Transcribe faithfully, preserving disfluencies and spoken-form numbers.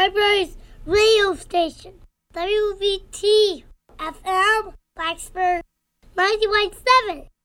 Library's radio station, W V T F M, Blacksburg ninety-one point seven.